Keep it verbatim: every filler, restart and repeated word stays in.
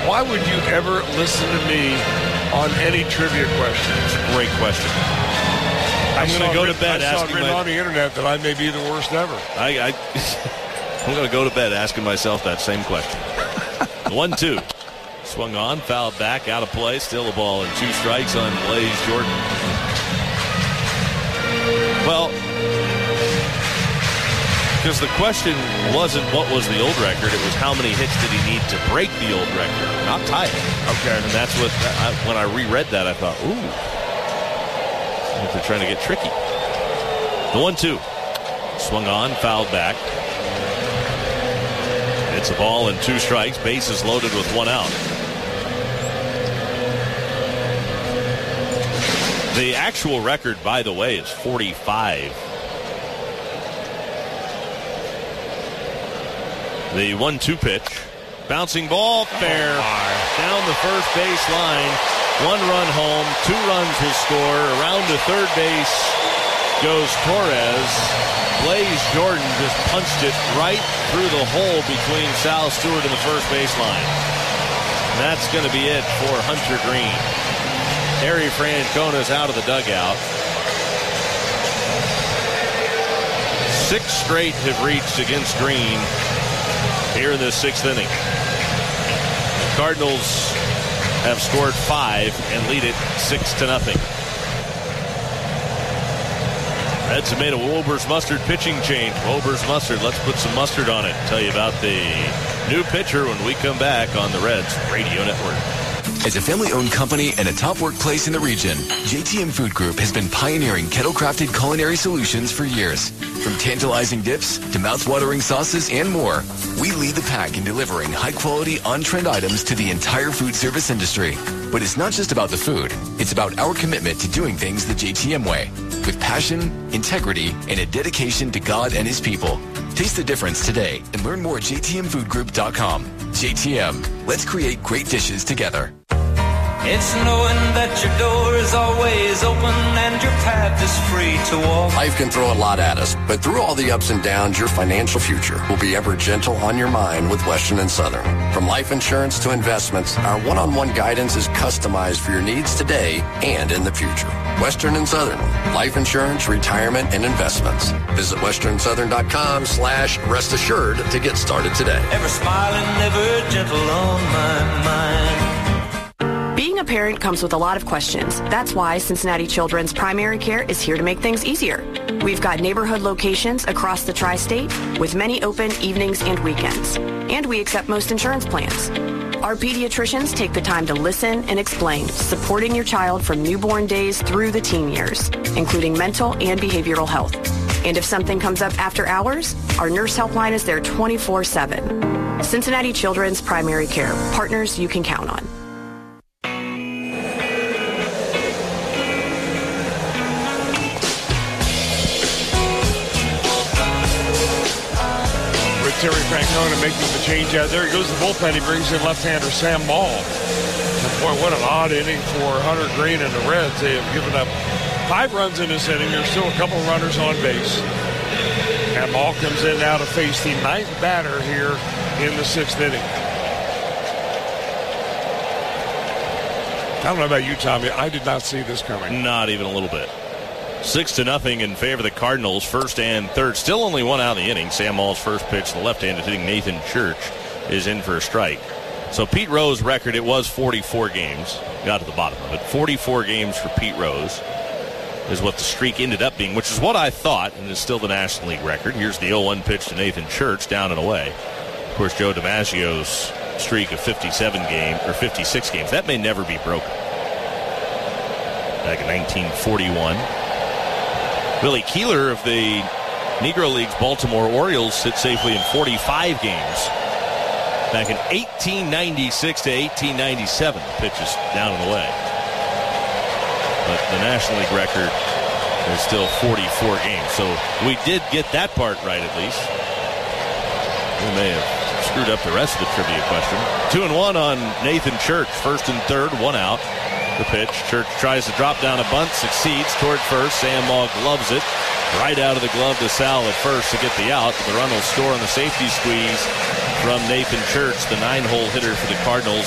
Why would you ever listen to me on any trivia questions? Great question. I'm going to go to bed I saw asking written my, on the internet that I may be the worst ever. I, I, I'm going to go to bed asking myself that same question. one two. Swung on, fouled back, out of play. Still a ball and two strikes on Blaze Jordan. Well, because the question wasn't what was the old record, it was how many hits did he need to break the old record, not tie it. Okay. And that's what, I, when I reread that, I thought, ooh, they're trying to get tricky. The one two. Swung on, fouled back. It's a ball and two strikes. Bases loaded with one out. The actual record, by the way, is forty-five. The one two pitch. Bouncing ball, fair. Oh, down the first base line. One run home. Two runs will score. Around to third base goes Torres. Blaze Jordan just punched it right through the hole between Sal Stewart and the first base line. And that's going to be it for Hunter Green. Harry Francona's out of the dugout. Six straight have reached against Green here in the sixth inning. The Cardinals have scored five and lead it six to nothing. Reds have made a Wolbers Mustard pitching change. Wolbers Mustard, let's put some mustard on it. Tell you about the new pitcher when we come back on the Reds Radio Network. As a family-owned company and a top workplace in the region, J T M Food Group has been pioneering kettle-crafted culinary solutions for years. From tantalizing dips to mouth-watering sauces and more, we lead the pack in delivering high-quality, on-trend items to the entire food service industry. But it's not just about the food. It's about our commitment to doing things the J T M way, with passion, integrity, and a dedication to God and His people. Taste the difference today and learn more at j t m food group dot com. J T M, let's create great dishes together. It's knowing that your door is always open and your path is free to walk. Life can throw a lot at us, but through all the ups and downs, your financial future will be ever gentle on your mind with Western and Southern. From life insurance to investments, our one-on-one guidance is customized for your needs today and in the future. Western and Southern, life insurance, retirement, and investments. Visit western southern dot com slash rest assured to get started today. Ever smiling, ever gentle on my mind. Being a parent comes with a lot of questions. That's why Cincinnati Children's Primary Care is here to make things easier. We've got neighborhood locations across the tri-state with many open evenings and weekends. And we accept most insurance plans. Our pediatricians take the time to listen and explain, supporting your child from newborn days through the teen years, including mental and behavioral health. And if something comes up after hours, our nurse helpline is there twenty-four seven. Cincinnati Children's Primary Care, partners you can count on. Terry Francona making the change out. There he goes to the bullpen. He brings in left-hander Sam Maul. And boy, what an odd inning for Hunter Green and the Reds. They have given up five runs in this inning. There's still a couple runners on base. And Maul comes in now to face the ninth batter here in the sixth inning. I don't know about you, Tommy. I did not see this coming. Not even a little bit. Six to nothing in favor of the Cardinals, first and third. Still only one out of the inning. Sam Maul's first pitch, the left-handed hitting Nathan Church, is in for a strike. So Pete Rose's record, it was forty-four games. Got to the bottom of it. forty-four games for Pete Rose is what the streak ended up being, which is what I thought, and is still the National League record. Here's the oh one pitch to Nathan Church, down and away. Of course, Joe DiMaggio's streak of fifty-seven games, or fifty-six games, that may never be broken. Back in nineteen forty-one. Billy Keeler of the Negro League's Baltimore Orioles hit safely in forty-five games. Back in eighteen ninety-six to eighteen ninety-seven, pitches down and away. But the National League record is still forty-four games. So we did get that part right at least. We may have screwed up the rest of the trivia question. Two and one on Nathan Church. First and third, one out. The pitch. Church tries to drop down a bunt, succeeds toward first. Sam Maul gloves it right out of the glove to Sal at first to get the out. The run will score on the safety squeeze from Nathan Church, the nine-hole hitter for the Cardinals.